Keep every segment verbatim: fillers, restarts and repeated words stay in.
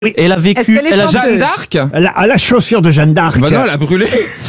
Oui. Elle a vécu. Est-ce qu'elle est elle a chanteuse Jeanne d'Arc. La, à la chaussure de Jeanne d'Arc. Bah non, elle a brûlé.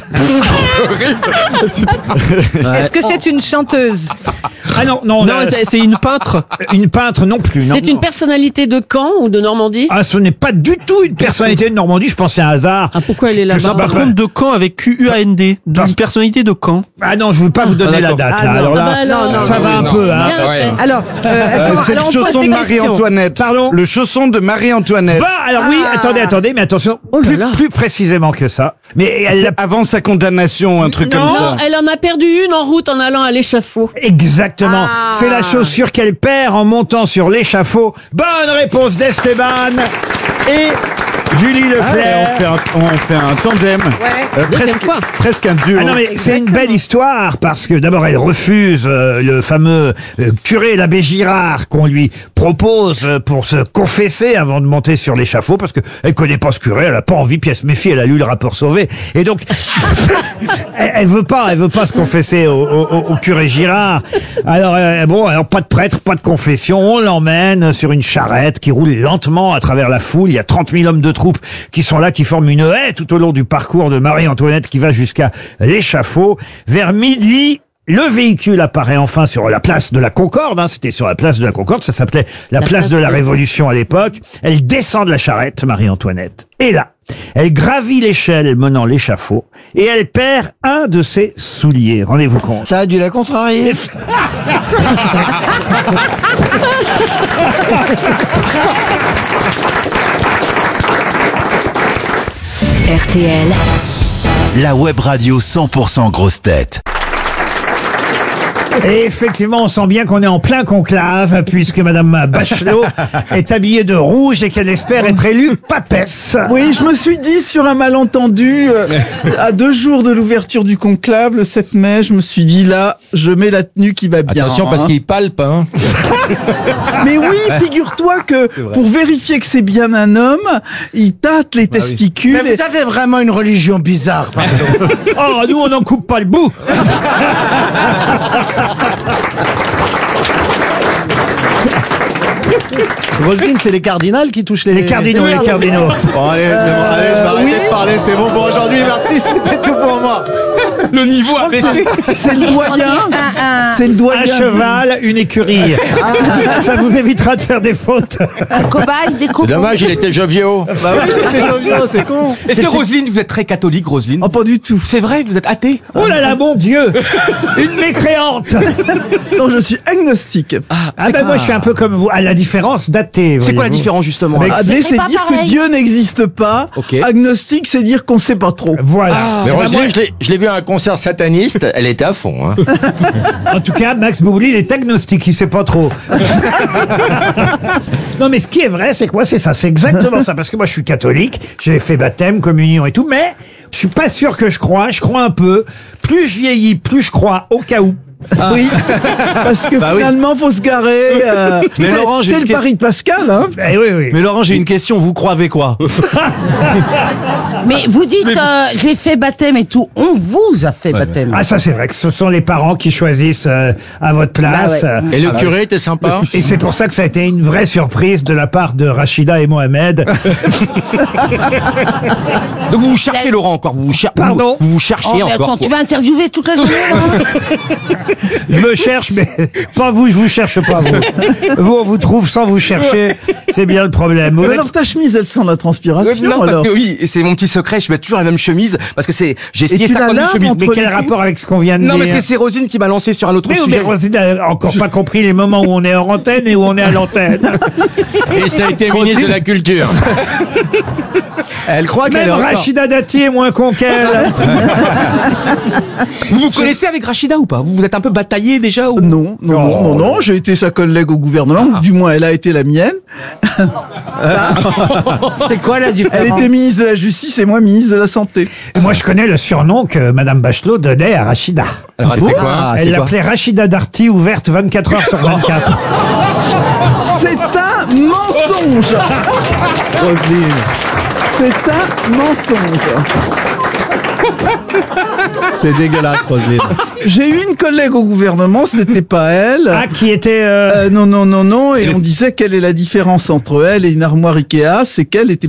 Est-ce que c'est une chanteuse? Ah non, non, Non, là, c'est c'est une peintre. une peintre non plus. Non. C'est une personnalité de Caen ou de Normandie? Ah, ce n'est pas du tout une personnalité de Normandie. Je pensais à un hasard. Ah, pourquoi elle est Que ça là-bas? va Par pas- contre, de Caen avec Q U A N D. Parce- D'une personnalité de Caen. Ah non, je ne veux pas vous donner Ah, la d'accord. date. Ah là. non. Alors là, Ah bah non, ça non, va non, un non. peu. Hein. Bien ouais. fait. Alors, euh, Euh, attends, c'est le alors on pose chausson des de questions. Marie-Antoinette. Pardon Le chausson de Marie-Antoinette. Bah, alors oui, Ah. attendez, attendez, mais attention, Oh là plus, là. plus précisément que ça. Mais elle C'est l'a avant sa condamnation, un truc Non. comme Non, ça. elle en a perdu une en route en allant à l'échafaud. exactement. Ah. C'est la chaussure qu'elle perd en montant sur l'échafaud. Bonne réponse d'Esteban et Julie Ah ouais, Leclerc. on, fait un, on fait un tandem. Euh, Deuxième presque, fois. presque un duo. Ah non mais c'est une belle histoire parce que d'abord elle refuse euh, le fameux euh, curé l'abbé Girard qu'on lui propose euh, pour se confesser avant de monter sur l'échafaud parce que elle connaît pas ce curé, elle a pas envie, puis elle se méfie, elle a lu le rapport Sauvé et donc elle, elle veut pas, elle veut pas se confesser au, au- au curé Girard. Alors euh, bon, alors pas de prêtre, pas de confession, on l'emmène sur une charrette qui roule lentement à travers la foule. Il y a trente mille hommes de troupe qui sont là, qui forment une haie tout au long du parcours de Marie-Antoinette qui va jusqu'à l'échafaud. Vers midi, le véhicule apparaît enfin sur la place de la Concorde. Hein, c'était sur la place de la Concorde, ça s'appelait la, La place place de la de- Révolution à l'époque. Elle descend de la charrette, Marie-Antoinette. Et là, elle gravit l'échelle menant l'échafaud et elle perd un de ses souliers. Rendez-vous compte. Ça a dû la contrarier. R T L, La web radio cent pour cent grosse tête. Et effectivement, on sent bien qu'on est en plein conclave, puisque Madame Bachelot est habillée de rouge et qu'elle espère être élue papesse. Oui, je me suis dit sur un malentendu, euh, à deux jours de l'ouverture du conclave, le sept mai, je me suis dit là, je mets la tenue qui va bien. Attention parce hein. qu'il palpe, hein. Mais oui, figure-toi que pour vérifier que c'est bien un homme, il tâte les testicules. et- avez vraiment une religion bizarre, pardon. Oh, nous, on n'en coupe pas le bout. Roselyne, c'est les cardinals qui touchent les... Les cardinaux, les cardinaux. Bon, allez, c'est bon, allez, je vais arrêter oui. de parler, c'est bon pour aujourd'hui, merci, c'était tout pour moi. Le niveau a baissé. C'est le doyen. C'est le doyen. Un cheval, une écurie. Ça vous évitera de faire des fautes. Un cobaye, des cobayes. Dommage, il était jovial. Bah oui, j'étais jovial, c'est con. Est-ce que Roselyne, vous êtes très catholique, Roselyne? Oh, pas du tout. C'est vrai, vous êtes athée? Oh là là, mon Dieu. Une mécréante. Non, je suis agnostique. Ah ben moi, je suis un peu comme vous, à la différence d'athée. C'est quoi la voyez-vous. différence, justement? Mais- là Athée, c'est pas dire pareil. que Dieu n'existe pas. Ok. Agnostique, c'est dire qu'on sait pas trop. Voilà. Mais Eh ben, moi, Roselyne, je l'ai- je l'ai vu à un concert sataniste, elle était à fond, hein. en tout cas, Max Boublil est agnostique, il sait pas trop. Non, mais ce qui est vrai, c'est que moi, c'est ça, c'est exactement ça. Parce que moi, je suis catholique, j'ai fait baptême, communion et tout, mais je suis pas sûr que je crois, je crois un peu. Plus je vieillis, plus je crois, au cas où. Oui, parce que Bah oui. finalement, faut se garer. euh, Mais c'est Laurent, j'ai c'est une le pari de Pascal, hein. Eh oui, oui. Mais Laurent, j'ai une question, vous croyez quoi? Mais vous dites, euh, j'ai fait baptême et tout. On vous a fait baptême. Ah, ça, c'est vrai que ce sont les parents qui choisissent euh, à votre place. Bah Et le curé était sympa? Et c'est pour ça que ça a été une vraie surprise de la part de Rachida et Mohamed. Donc vous vous cherchez, Laurent, encore. Vous vous, cher- Pardon vous, vous cherchez Oh, mais encore. attends, tu quoi. vas interviewer toute la journée, là. Je me cherche, mais pas vous, je vous cherche pas vous. Vous, on vous trouve sans vous chercher. C'est bien le problème. Vous êtes- Alors ta chemise, elle sent la Euh, transpiration. Non, parce alors. que oui, et c'est mon petit secret, je mets toujours la même chemise, parce que c'est, j'ai essayé Et tu la cinquante mille laves chemises. entre Mais quel les coups rapport avec ce qu'on vient de Non, dire parce que c'est Rosine qui m'a lancé sur un autre Mais, mais sujet. Rosine a encore pas compris les moments où on est en antenne et où on est à l'antenne. Et ça a été ministre de la Culture. Elle croit qu'elle Même est encore... Rachida Dati est moins con qu'elle. Vous vous connaissez avec Rachida ou pas? Vous vous êtes un peu bataillé déjà ou... Non, non, non, non, non, j'ai été sa collègue au gouvernement, ou du moins elle a été la mienne. C'est quoi la Elle différence? était ministre de la Justice et moi ministre de la Santé. Et moi, je connais le surnom que Madame Bachelot donnait à Rachida. Alors, elle fait quoi? Elle l'appelait Rachida Darty, ouverte vingt-quatre heures sur vingt-quatre. C'est un mensonge. Roselyne. C'est un mensonge. C'est dégueulasse, Roselyne. J'ai eu une collègue au gouvernement, ce n'était pas elle. Ah, qui était... euh, Euh, non, non, non, non, et on disait quelle est la différence entre elle et une armoire Ikea, c'est qu'elle était